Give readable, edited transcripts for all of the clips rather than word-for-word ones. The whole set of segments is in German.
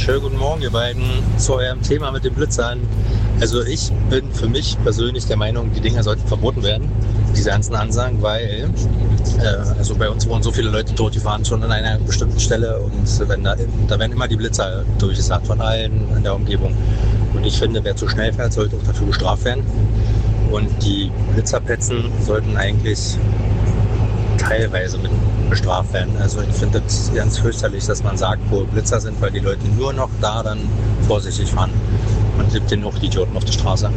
Schönen guten Morgen, ihr beiden, zu eurem Thema mit den Blitzern. Also ich bin für mich persönlich der Meinung, die Dinger sollten verboten werden, diese ganzen Ansagen, weil also bei uns wurden so viele Leute tot, die fahren schon an einer bestimmten Stelle und wenn da werden immer die Blitzer durchgesagt von allen in der Umgebung. Und ich finde, wer zu schnell fährt, sollte auch dafür bestraft werden. Und die Blitzerplätzen sollten eigentlich teilweise mit bestraft werden. Also ich finde das ganz fürchterlich, dass man sagt, wo Blitzer sind, weil die Leute nur noch da dann vorsichtig fahren. Man gibt denen auch die Idioten auf die Straße.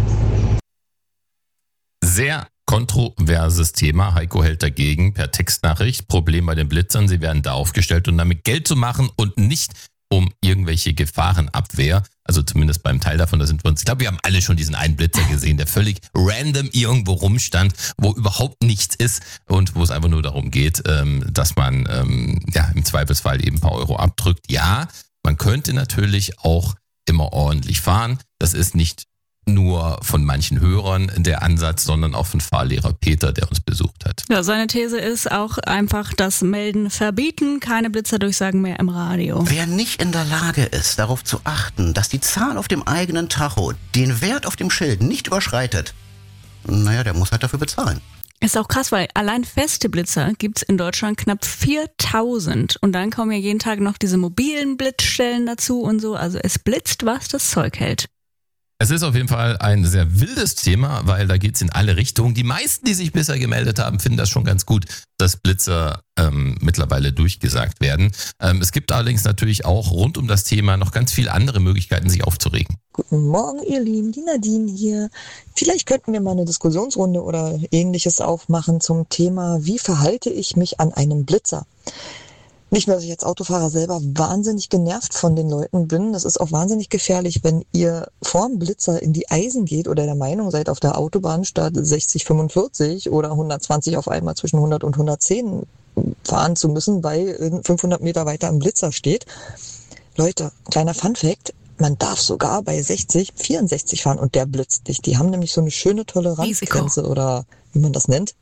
Sehr kontroverses Thema. Heiko hält dagegen per Textnachricht. Problem bei den Blitzern, sie werden da aufgestellt, um damit Geld zu machen und nicht um irgendwelche Gefahrenabwehr. Also zumindest beim Teil davon, da sind wir uns. Ich glaube, wir haben alle schon diesen einen Blitzer gesehen, der völlig random irgendwo rumstand, wo überhaupt nichts ist und wo es einfach nur darum geht, dass man im Zweifelsfall eben ein paar Euro abdrückt. Ja, man könnte natürlich auch immer ordentlich fahren. Das ist nicht nur von manchen Hörern der Ansatz, sondern auch von Fahrlehrer Peter, der uns besucht hat. Ja, seine These ist auch einfach das Melden verbieten, keine Blitzerdurchsagen mehr im Radio. Wer nicht in der Lage ist, darauf zu achten, dass die Zahl auf dem eigenen Tacho den Wert auf dem Schild nicht überschreitet, naja, der muss halt dafür bezahlen. Ist auch krass, weil allein feste Blitzer gibt's in Deutschland knapp 4000 und dann kommen ja jeden Tag noch diese mobilen Blitzstellen dazu und so. Also es blitzt, was das Zeug hält. Es ist auf jeden Fall ein sehr wildes Thema, weil da geht's in alle Richtungen. Die meisten, die sich bisher gemeldet haben, finden das schon ganz gut, dass Blitzer mittlerweile durchgesagt werden. Es gibt allerdings natürlich auch rund um das Thema noch ganz viele andere Möglichkeiten, sich aufzuregen. Guten Morgen, ihr Lieben, die Nadine hier. Vielleicht könnten wir mal eine Diskussionsrunde oder Ähnliches aufmachen zum Thema, wie verhalte ich mich an einem Blitzer? Nicht nur, dass ich als Autofahrer selber wahnsinnig genervt von den Leuten bin. Das ist auch wahnsinnig gefährlich, wenn ihr vorm Blitzer in die Eisen geht oder der Meinung seid, auf der Autobahn statt 60, 45 oder 120 auf einmal zwischen 100 und 110 fahren zu müssen, weil 500 Meter weiter ein Blitzer steht. Leute, kleiner Funfact, man darf sogar bei 60, 64 fahren und der blitzt nicht. Die haben nämlich so eine schöne Toleranzgrenze oder wie man das nennt.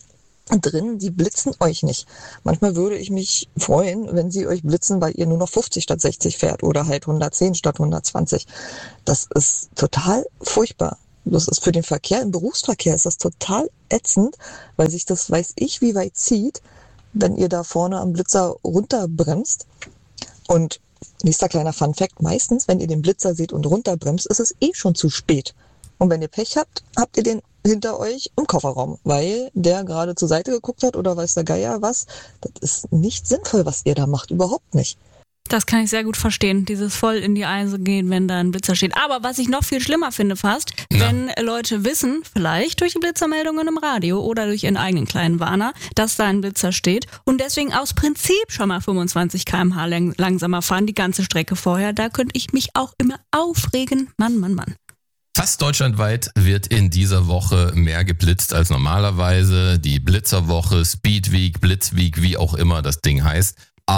Drin, die blitzen euch nicht. Manchmal würde ich mich freuen, wenn sie euch blitzen, weil ihr nur noch 50 statt 60 fährt oder halt 110 statt 120. Das ist total furchtbar. Das ist für den Verkehr, im Berufsverkehr ist das total ätzend, weil sich das, weiß ich, wie weit zieht, wenn ihr da vorne am Blitzer runterbremst. Und nächster kleiner Funfact, meistens, wenn ihr den Blitzer seht und runterbremst, ist es eh schon zu spät. Und wenn ihr Pech habt, habt ihr den hinter euch im Kofferraum, weil der gerade zur Seite geguckt hat oder weiß der Geier was. Das ist nicht sinnvoll, was ihr da macht, überhaupt nicht. Das kann ich sehr gut verstehen, dieses voll in die Eise gehen, wenn da ein Blitzer steht. Aber was ich noch viel schlimmer finde fast, wenn Leute wissen, vielleicht durch die Blitzermeldungen im Radio oder durch ihren eigenen kleinen Warner, dass da ein Blitzer steht und deswegen aus Prinzip schon mal 25 km/h langsamer fahren, die ganze Strecke vorher. Da könnte ich mich auch immer aufregen. Mann. Fast deutschlandweit wird in dieser Woche mehr geblitzt als normalerweise. Die Blitzerwoche, Speedweek, Blitzweek, wie auch immer das Ding heißt.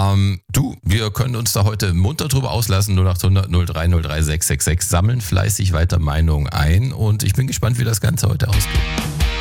Wir können uns da heute munter drüber auslassen. 0800 03 03 666 sammeln fleißig weiter Meinungen ein. Und ich bin gespannt, wie das Ganze heute ausgeht.